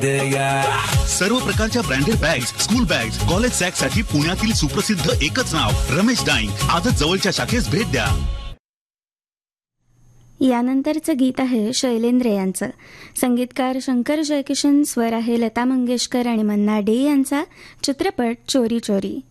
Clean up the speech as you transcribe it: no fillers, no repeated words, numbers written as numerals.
सर्व प्रकारच्या branded bags, school bags, college sack साठी पुण्यातील सुप्रसिद्ध एकच नाव रमेश डाईंग. आजच जवळच्या शाखेस भेट द्या. यानंतरचं गीत आहे शैलेंद्र यांचं. संगीतकार शंकर जयकिशन, स्वर आहे लता मंगेशकर आणि मन्ना डे यांचा. चित्रपट चोरी चोरी.